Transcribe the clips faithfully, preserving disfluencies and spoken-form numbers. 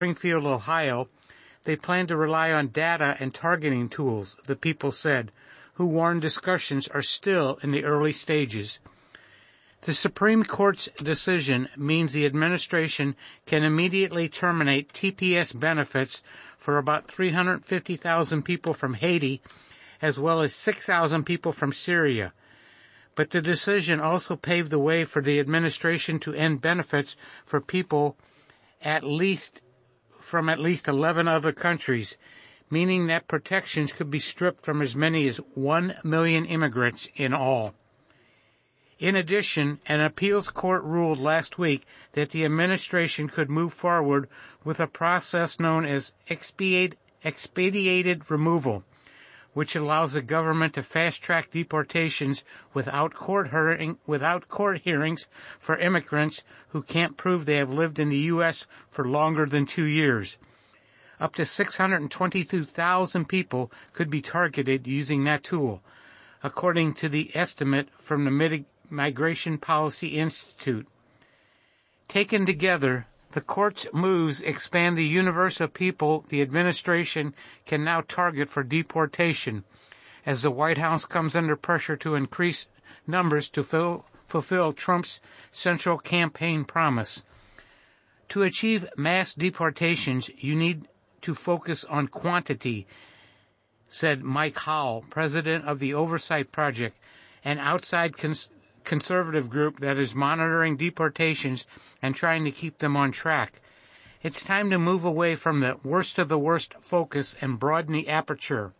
Springfield, Ohio, they plan to rely on data and targeting tools, the people said, who warned discussions are still in the early stages. The Supreme Court's decision means the administration can immediately terminate T P S benefits for about three hundred fifty thousand people from Haiti, as well as six thousand people from Syria. But the decision also paved the way for the administration to end benefits for people at least from at least eleven other countries, meaning that protections could be stripped from as many as one million immigrants in all. In addition, an appeals court ruled last week that the administration could move forward with a process known as expedited, expedited removal, which allows the government to fast-track deportations without court, hearing, without court hearings for immigrants who can't prove they have lived in the U S for longer than two years. Up to six hundred twenty-two thousand people could be targeted using that tool, according to the estimate from the Migration Policy Institute. Taken together, the court's moves expand the universe of people the administration can now target for deportation, as the White House comes under pressure to increase numbers to fill, fulfill Trump's central campaign promise. To achieve mass deportations, you need to focus on quantity, said Mike Howell, president of the Oversight Project, an outside cons- conservative group that is monitoring deportations and trying to keep them on track. It's time to move away from the worst of the worst focus and broaden the aperture.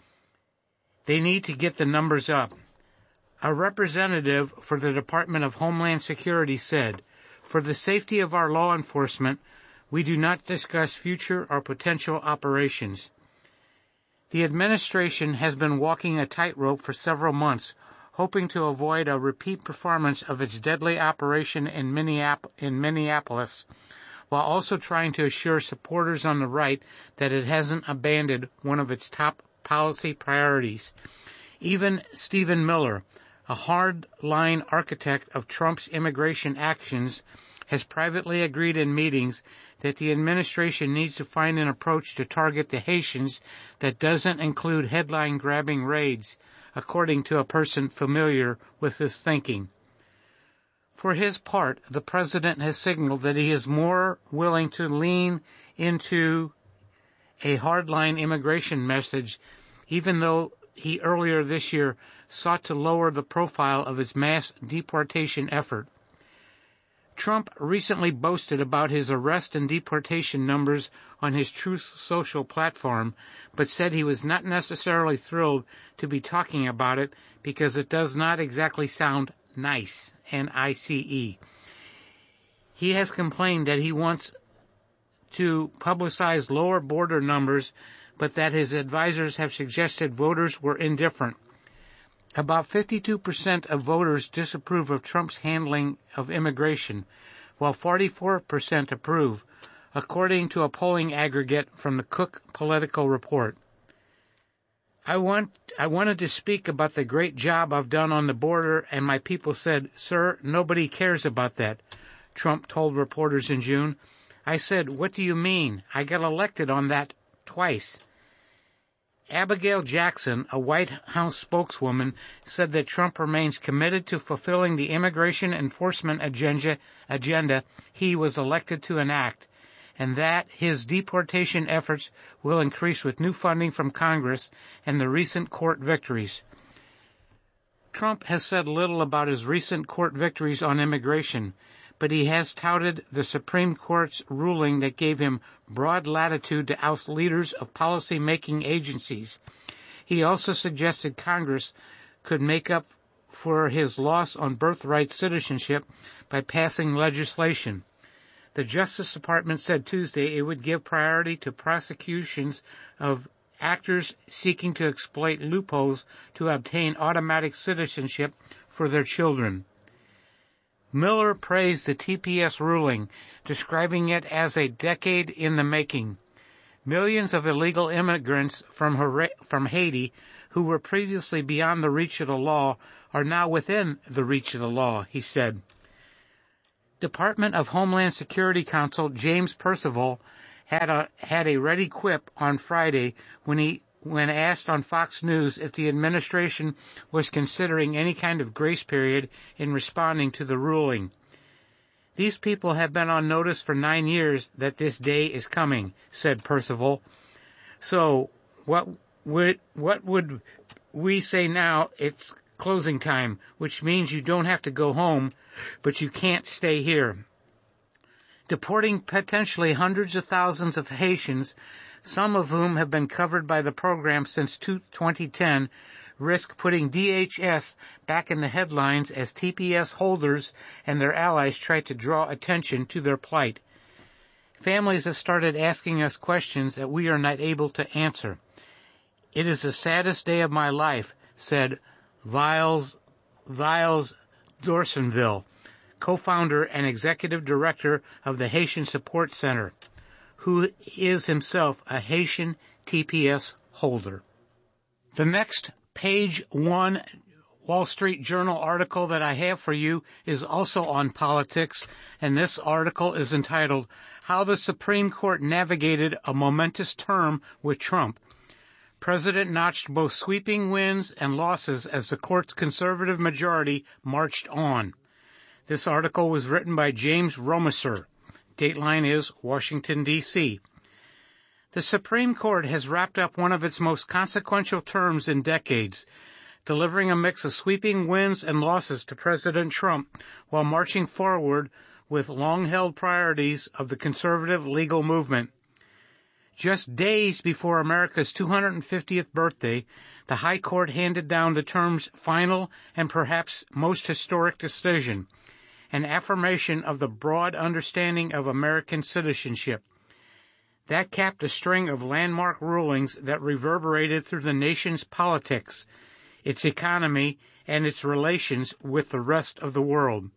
They need to get the numbers up. A representative for the Department of Homeland Security said, "For the safety of our law enforcement, we do not discuss future or potential operations." The administration has been walking a tightrope for several months, hoping to avoid a repeat performance of its deadly operation in Minneapolis, while also trying to assure supporters on the right that it hasn't abandoned one of its top policy priorities. Even Stephen Miller, a hard-line architect of Trump's immigration actions, has privately agreed in meetings that the administration needs to find an approach to target the Haitians that doesn't include headline-grabbing raids, according to a person familiar with his thinking. For his part, the president has signaled that he is more willing to lean into a hardline immigration message, even though he earlier this year sought to lower the profile of his mass deportation effort. Trump recently boasted about his arrest and deportation numbers on his Truth Social platform, but said he was not necessarily thrilled to be talking about it because it does not exactly sound nice, N I C E. He has complained that he wants to publicize lower border numbers, but that his advisors have suggested voters were indifferent. About fifty-two percent of voters disapprove of Trump's handling of immigration, while forty-four percent approve, according to a polling aggregate from the Cook Political Report. I want, I wanted to speak about the great job I've done on the border, and my people said, "Sir, nobody cares about that," Trump told reporters in June. I said, "What do you mean? I got elected on that twice." Abigail Jackson, a White House spokeswoman, said that Trump remains committed to fulfilling the immigration enforcement agenda, agenda he was elected to enact, and that his deportation efforts will increase with new funding from Congress and the recent court victories. Trump has said little about his recent court victories on immigration, but he has touted the Supreme Court's ruling that gave him broad latitude to oust leaders of policy-making agencies. He also suggested Congress could make up for his loss on birthright citizenship by passing legislation. The Justice Department said Tuesday it would give priority to prosecutions of actors seeking to exploit loopholes to obtain automatic citizenship for their children. Miller praised the T P S ruling, describing it as a decade in the making. Millions of illegal immigrants from, Hara- from Haiti who were previously beyond the reach of the law are now within the reach of the law, he said. Department of Homeland Security Counsel James Percival had a had a ready quip on Friday when he when asked on Fox News if the administration was considering any kind of grace period in responding to the ruling. "These people have been on notice for nine years that this day is coming," said Percival. "So what would what would we say now? It's closing time, which means you don't have to go home, but you can't stay here." Deporting potentially hundreds of thousands of Haitians, some of whom have been covered by the program since twenty ten, risk putting D H S back in the headlines as T P S holders and their allies try to draw attention to their plight. "Families have started asking us questions that we are not able to answer. It is the saddest day of my life," said Viles, Viles Dorsonville, co-founder and executive director of the Haitian Support Center, who is himself a Haitian T P S holder. The next page one Wall Street Journal article that I have for you is also on politics, and this article is entitled, "How the Supreme Court Navigated a Momentous Term with Trump. President notched both sweeping wins and losses as the court's conservative majority marched on." This article was written by James Romiser. Dateline is Washington, D C The Supreme Court has wrapped up one of its most consequential terms in decades, delivering a mix of sweeping wins and losses to President Trump while marching forward with long-held priorities of the conservative legal movement. Just days before America's two hundred fiftieth birthday, the High Court handed down the term's final and perhaps most historic decision, an affirmation of the broad understanding of American citizenship. That capped a string of landmark rulings that reverberated through the nation's politics, its economy, and its relations with the rest of the world.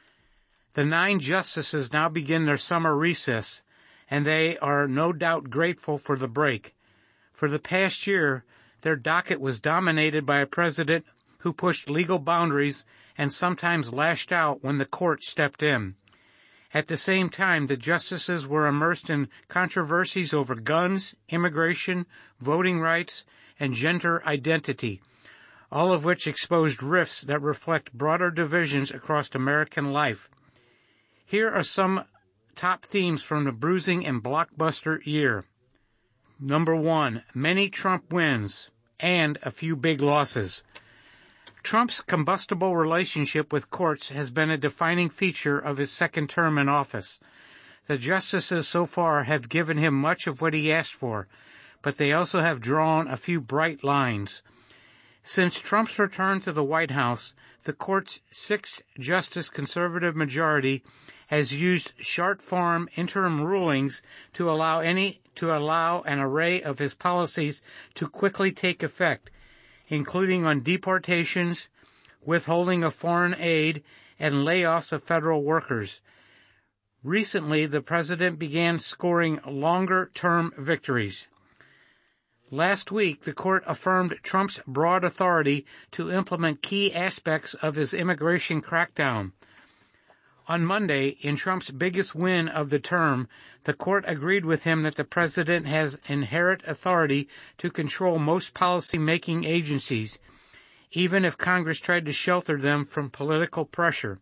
The nine justices now begin their summer recess, and they are no doubt grateful for the break. For the past year, their docket was dominated by a president who pushed legal boundaries and sometimes lashed out when the court stepped in. At the same time, the justices were immersed in controversies over guns, immigration, voting rights, and gender identity, all of which exposed rifts that reflect broader divisions across American life. Here are some top themes from the bruising and blockbuster year. Number one, many Trump wins and a few big losses. Trump's combustible relationship with courts has been a defining feature of his second term in office. The justices so far have given him much of what he asked for, but they also have drawn a few bright lines. Since Trump's return to the White House, the court's six-justice conservative majority has used short-form interim rulings to allow any to allow an array of his policies to quickly take effect, including on deportations, withholding of foreign aid, and layoffs of federal workers. Recently, the president began scoring longer-term victories. Last week, the court affirmed Trump's broad authority to implement key aspects of his immigration crackdown. On Monday, in Trump's biggest win of the term, the court agreed with him that the president has inherent authority to control most policy-making agencies, even if Congress tried to shelter them from political pressure.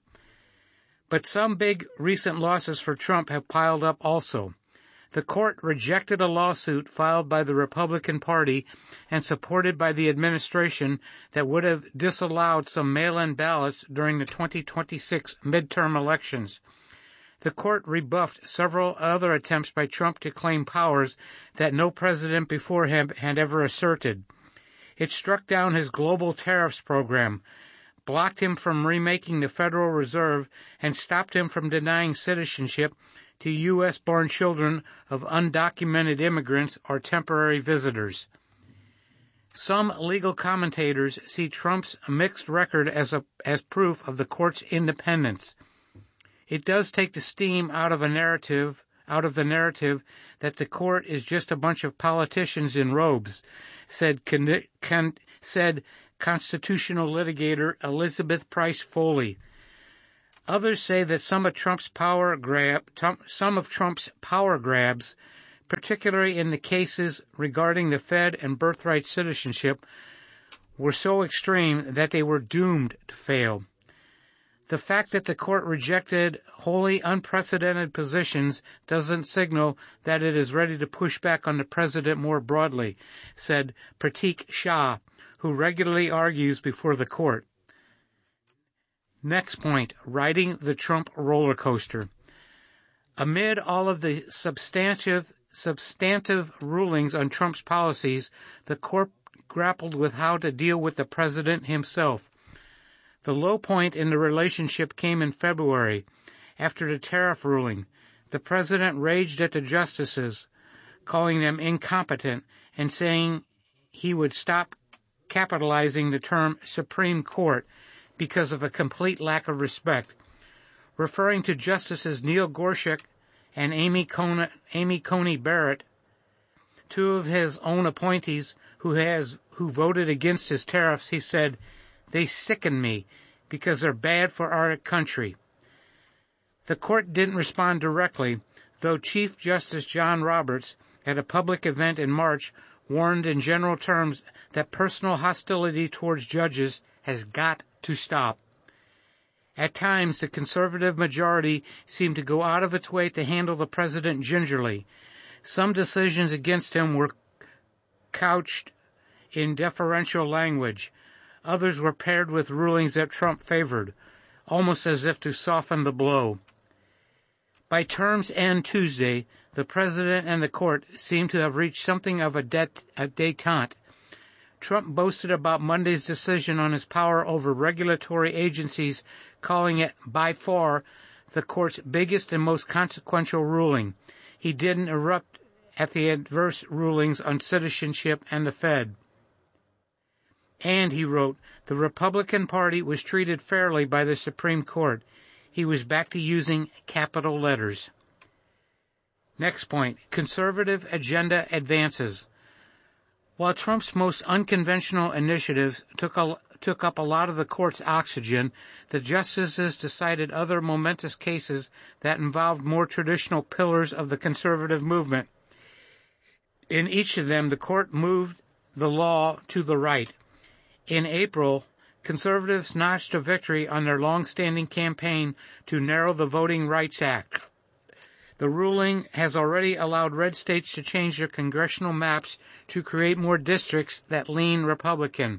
But some big recent losses for Trump have piled up also. The court rejected a lawsuit filed by the Republican Party and supported by the administration that would have disallowed some mail-in ballots during the twenty twenty-six midterm elections. The court rebuffed several other attempts by Trump to claim powers that no president before him had ever asserted. It struck down his global tariffs program, blocked him from remaking the Federal Reserve, and stopped him from denying citizenship to U S-born children of undocumented immigrants or temporary visitors. Some legal commentators see Trump's mixed record as a, as proof of the court's independence. It does take the steam out of a narrative, out of the narrative that the court is just a bunch of politicians in robes, said, con, con, said constitutional litigator Elizabeth Price Foley. Others say that some of Trump's power grab, some of Trump's power grabs particularly in the cases regarding the Fed and birthright citizenship, were so extreme that they were doomed to fail. The fact that the court rejected wholly unprecedented positions doesn't signal that it is ready to push back on the president more broadly, said Pratik Shah, who regularly argues before the court. Next point, riding the Trump roller coaster. Amid all of the substantive, substantive rulings on Trump's policies, the court grappled with how to deal with the president himself. The low point in the relationship came in February, after the tariff ruling. The president raged at the justices, calling them incompetent and saying he would stop capitalizing the term Supreme Court because of a complete lack of respect. Referring to Justices Neil Gorsuch and Amy Coney, Amy Coney Barrett, two of his own appointees who has who voted against his tariffs, he said, "They sicken me because they're bad for our country." The court didn't respond directly, though Chief Justice John Roberts, at a public event in March, warned in general terms that personal hostility towards judges has got to stop. At times, the conservative majority seemed to go out of its way to handle the president gingerly. Some decisions against him were couched in deferential language. Others were paired with rulings that Trump favored, almost as if to soften the blow. By term's end Tuesday, the president and the court seemed to have reached something of a, det- a détente. Trump boasted about Monday's decision on his power over regulatory agencies, calling it, by far, the court's biggest and most consequential ruling. He didn't erupt at the adverse rulings on citizenship and the Fed. And, he wrote, the Republican Party was treated fairly by the Supreme Court. He was back to using capital letters. Next point, conservative agenda advances. While Trump's most unconventional initiatives took, a, took up a lot of the court's oxygen, the justices decided other momentous cases that involved more traditional pillars of the conservative movement. In each of them, the court moved the law to the right. In April, conservatives notched a victory on their long-standing campaign to narrow the Voting Rights Act. The ruling has already allowed red states to change their congressional maps to create more districts that lean Republican.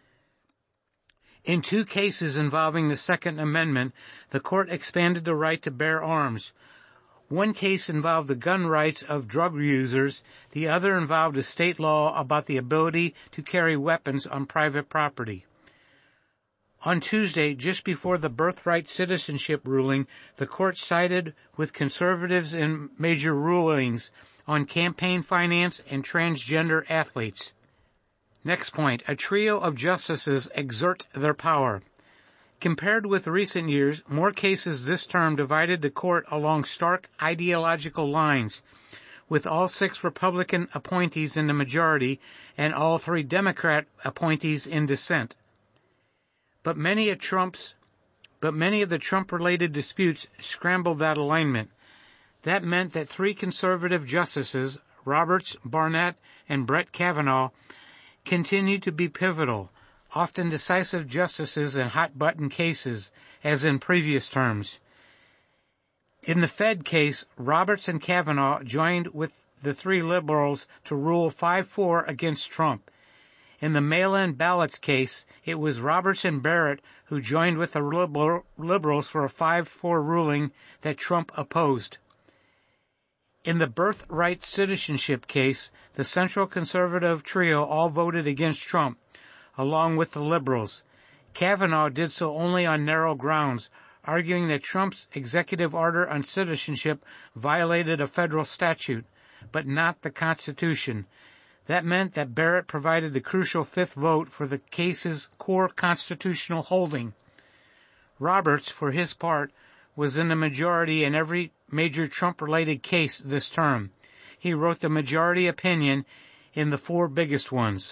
In two cases involving the Second Amendment, the court expanded the right to bear arms. One case involved the gun rights of drug users. The other involved a state law about the ability to carry weapons on private property. On Tuesday, just before the birthright citizenship ruling, the court sided with conservatives in major rulings on campaign finance and transgender athletes. Next point, a trio of justices exert their power. Compared with recent years, more cases this term divided the court along stark ideological lines, with all six Republican appointees in the majority and all three Democrat appointees in dissent. But many of Trump's, but many of the Trump-related disputes scrambled that alignment. That meant that three conservative justices, Roberts, Barnett, and Brett Kavanaugh, continued to be pivotal, often decisive justices in hot-button cases, as in previous terms. In the Fed case, Roberts and Kavanaugh joined with the three liberals to rule five four against Trump. In the mail-in ballots case, it was Roberts and Barrett who joined with the liber- liberals for a five four ruling that Trump opposed. In the birthright citizenship case, the central conservative trio all voted against Trump, along with the liberals. Kavanaugh did so only on narrow grounds, arguing that Trump's executive order on citizenship violated a federal statute, but not the Constitution. That meant that Barrett provided the crucial fifth vote for the case's core constitutional holding. Roberts, for his part, was in the majority in every major Trump-related case this term. He wrote the majority opinion in the four biggest ones.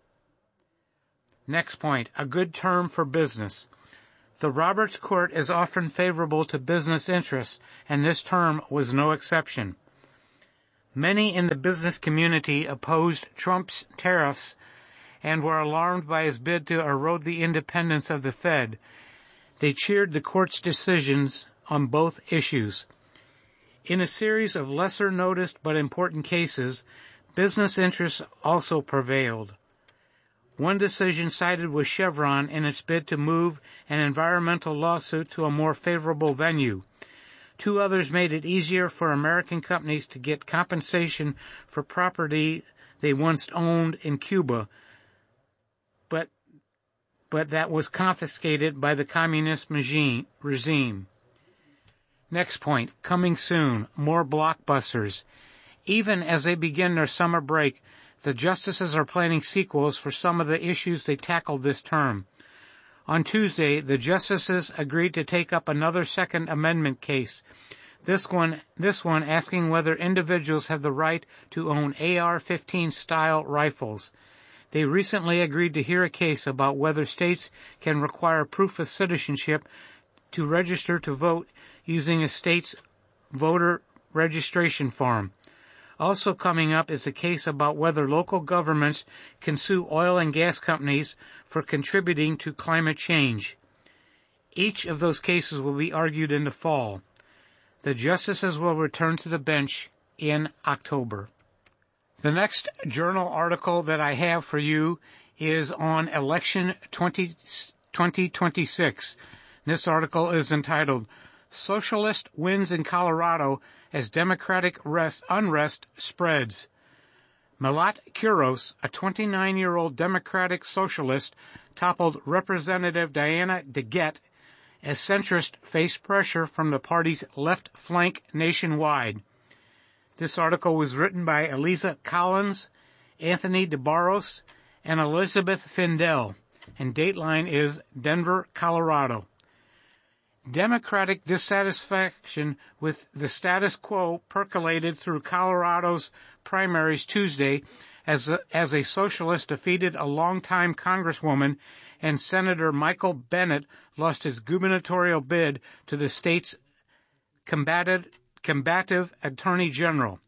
Next point, a good term for business. The Roberts Court is often favorable to business interests, and this term was no exception. Many in the business community opposed Trump's tariffs and were alarmed by his bid to erode the independence of the Fed. They cheered the court's decisions on both issues. In a series of lesser-noticed but important cases, business interests also prevailed. One decision sided with Chevron in its bid to move an environmental lawsuit to a more favorable venue. Two others made it easier for American companies to get compensation for property they once owned in Cuba, but but that was confiscated by the communist regime. Next point, coming soon, more blockbusters. Even as they begin their summer break, the justices are planning sequels for some of the issues they tackled this term. On Tuesday, the justices agreed to take up another Second Amendment case, this one, this one asking whether individuals have the right to own A R fifteen style rifles. They recently agreed to hear a case about whether states can require proof of citizenship to register to vote using a state's voter registration form. Also coming up is a case about whether local governments can sue oil and gas companies for contributing to climate change. Each of those cases will be argued in the fall. The justices will return to the bench in October. The next journal article that I have for you is on election twenty twenty-six. This article is entitled, Socialist Wins in Colorado as Democratic rest, Unrest Spreads. Milat Kuros, a twenty-nine-year-old Democratic socialist, toppled Representative Diana DeGette as centrists faced pressure from the party's left flank nationwide. This article was written by Eliza Collins, Anthony DeBarros, and Elizabeth Findell, and Dateline is Denver, Colorado. Democratic dissatisfaction with the status quo percolated through Colorado's primaries Tuesday as a, as a socialist defeated a longtime congresswoman and Senator Michael Bennet lost his gubernatorial bid to the state's combative, combative attorney general.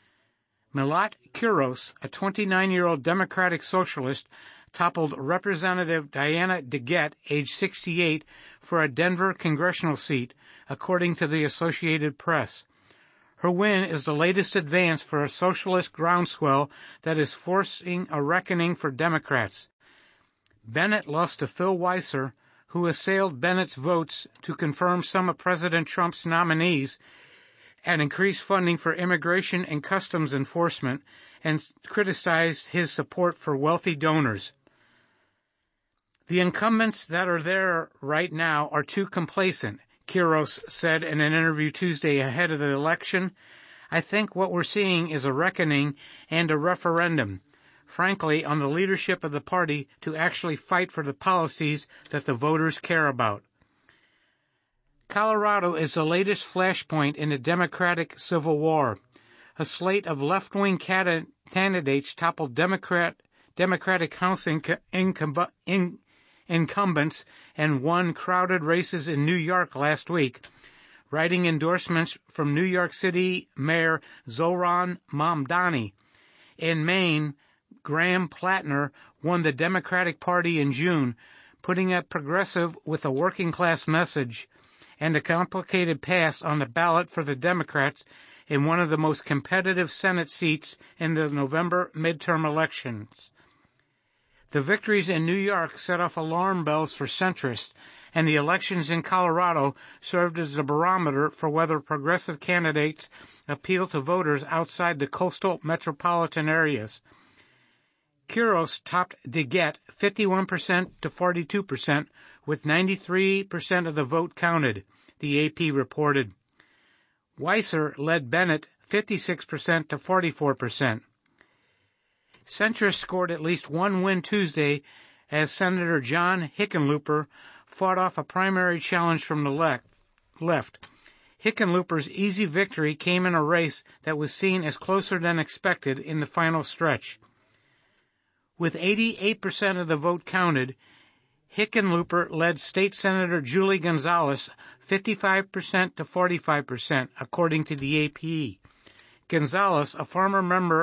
Milat Kuros, a twenty-nine-year-old Democratic socialist, toppled Representative Diana DeGette, age sixty-eight, for a Denver congressional seat, according to the Associated Press. Her win is the latest advance for a socialist groundswell that is forcing a reckoning for Democrats. Bennett lost to Phil Weiser, who assailed Bennett's votes to confirm some of President Trump's nominees and increase funding for immigration and customs enforcement, and criticized his support for wealthy donors. The incumbents that are there right now are too complacent, Kuros said in an interview Tuesday ahead of the election. I think what we're seeing is a reckoning and a referendum, frankly, on the leadership of the party to actually fight for the policies that the voters care about. Colorado is the latest flashpoint in the Democratic Civil War. A slate of left-wing candidates toppled Democrat, Democratic House incum, in, incumbents and won crowded races in New York last week, writing endorsements from New York City Mayor Zohran Mamdani. In Maine, Graham Plattner won the Democratic Party in June, putting a progressive with a working-class message and a complicated pass on the ballot for the Democrats in one of the most competitive Senate seats in the November midterm elections. The victories in New York set off alarm bells for centrists, and the elections in Colorado served as a barometer for whether progressive candidates appeal to voters outside the coastal metropolitan areas. Kuros topped DeGette fifty-one percent to forty-two percent, with ninety-three percent of the vote counted, the A P reported. Weiser led Bennett fifty-six percent to forty-four percent. Centrists scored at least one win Tuesday as Senator John Hickenlooper fought off a primary challenge from the left. Hickenlooper's easy victory came in a race that was seen as closer than expected in the final stretch. With eighty-eight percent of the vote counted, Hickenlooper led State Senator Julie Gonzalez fifty-five percent to forty-five percent, according to the A P. Gonzalez, a former member